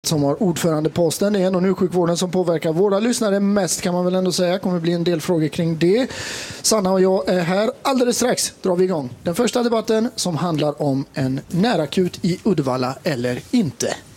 som har ordförandeposten. Det är ändå nu sjukvården som påverkar våra lyssnare mest, kan man väl ändå säga. Kommer bli en del frågor kring det. Sanna och jag är här. Alldeles strax drar vi igång den första debatten som handlar om en närakut i Uddevalla eller inte.